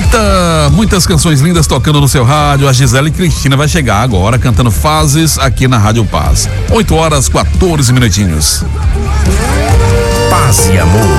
Muitas canções lindas tocando no seu rádio. A Gisele Cristina vai chegar agora cantando Fases aqui na Rádio Paz. 8 horas 14 minutinhos. Paz e amor.